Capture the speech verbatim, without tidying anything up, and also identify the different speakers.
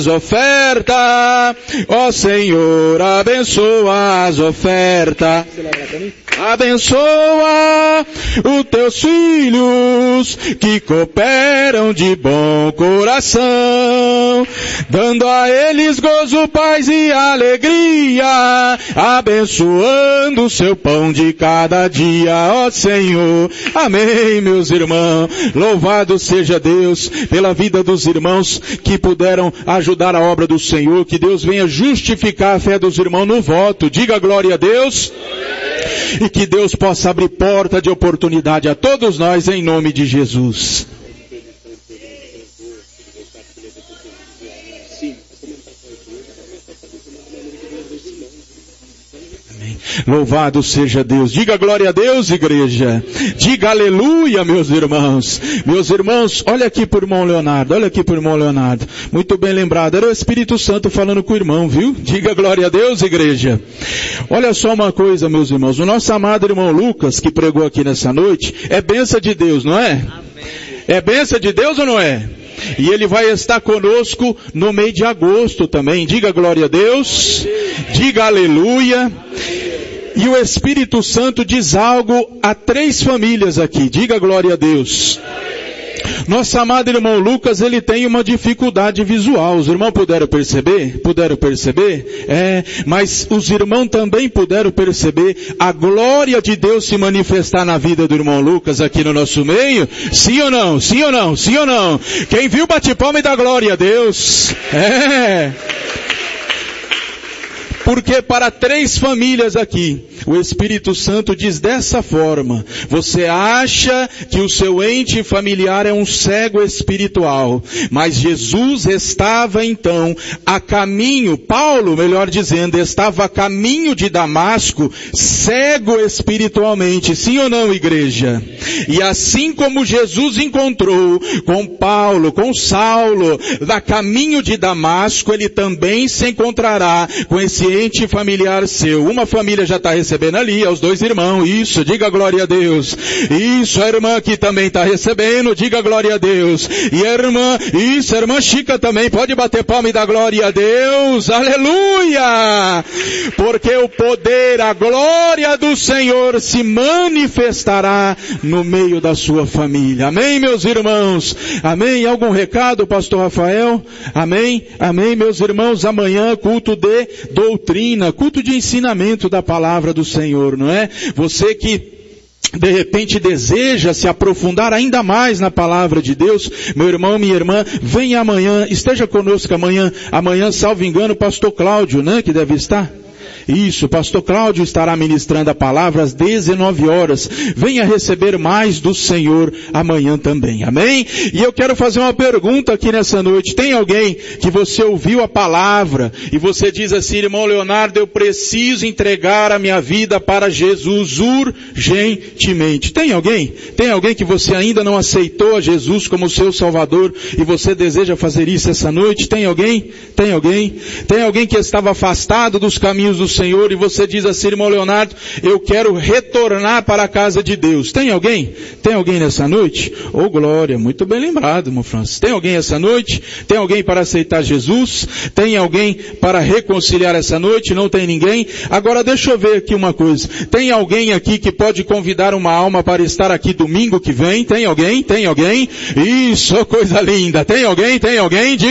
Speaker 1: ofertas, ó Senhor, abençoa as ofertas. Abençoa os teus filhos que cooperam de bom coração, dando a eles gozo, paz e alegria, abençoando o seu pão de cada dia, ó Senhor. Amém, meus irmãos. Louvado seja Deus pela vida dos irmãos que puderam ajudar a obra do Senhor. Que Deus venha justificar a fé dos irmãos no voto. Diga glória a Deus. E que Deus possa abrir porta de oportunidade a todos nós em nome de Jesus. Amém. Louvado seja Deus. Diga glória a Deus, igreja. Diga aleluia, meus irmãos. Meus irmãos, olha aqui pro irmão Leonardo, olha aqui pro irmão Leonardo. Muito bem lembrado, era o Espírito Santo falando com o irmão, viu? Diga glória a Deus, igreja. Olha só uma coisa, meus irmãos. O nosso amado irmão Lucas, que pregou aqui nessa noite, é bênção de Deus, não é? É bênção de Deus ou não é? E ele vai estar conosco no mês de agosto também. Diga glória a Deus. Diga aleluia. E o Espírito Santo diz algo a três famílias aqui. Diga glória a Deus. Nosso amado irmão Lucas, ele tem uma dificuldade visual. Os irmãos puderam perceber? Puderam perceber? É, mas os irmãos também puderam perceber a glória de Deus se manifestar na vida do irmão Lucas aqui no nosso meio? Sim ou não? Sim ou não? Sim ou não? Quem viu, bate palma e dá glória a Deus. É. Porque para três famílias aqui, o Espírito Santo diz dessa forma: você acha que o seu ente familiar é um cego espiritual, mas Jesus estava então a caminho, Paulo, melhor dizendo, estava a caminho de Damasco, cego espiritualmente. Sim ou não, igreja? E assim como Jesus encontrou com Paulo, com Saulo, a caminho de Damasco, ele também se encontrará com esse ente familiar seu. Uma família já está recebendo ali, é os dois irmãos. Isso, diga glória a Deus. Isso, a irmã aqui também está recebendo, diga glória a Deus. E a irmã, isso, a irmã Chica também, pode bater palma e dar glória a Deus. Aleluia! Porque o poder, a glória do Senhor se manifestará no meio da sua família. Amém, meus irmãos? Amém? Algum recado, pastor Rafael? Amém? Amém, meus irmãos? Amanhã, culto de doutrina, culto de ensinamento da palavra do Senhor, não é? Você que de repente deseja se aprofundar ainda mais na palavra de Deus, meu irmão, minha irmã, venha amanhã, esteja conosco amanhã. Amanhã, salvo engano, o pastor Cláudio, né, que deve estar? Isso, pastor Cláudio estará ministrando a palavra às dezenove horas. Venha receber mais do Senhor amanhã também, amém? E eu quero fazer uma pergunta aqui nessa noite. Tem alguém que você ouviu a palavra e você diz assim: irmão Leonardo, eu preciso entregar a minha vida para Jesus urgentemente? Tem alguém? Tem alguém que você ainda não aceitou a Jesus como seu Salvador e você deseja fazer isso essa noite? Tem alguém? Tem alguém? Tem alguém que estava afastado dos caminhos do Senhor e você diz assim: irmão Leonardo, eu quero retornar para a casa de Deus? Tem alguém? Tem alguém nessa noite? Oh, glória, muito bem lembrado, irmão Francis. Tem alguém essa noite? Tem alguém para aceitar Jesus? Tem alguém para reconciliar essa noite? Não tem ninguém? Agora deixa eu ver aqui uma coisa. Tem alguém aqui que pode convidar uma alma para estar aqui domingo que vem? Tem alguém? Tem alguém? Isso, coisa linda. Tem alguém? Tem alguém? Diga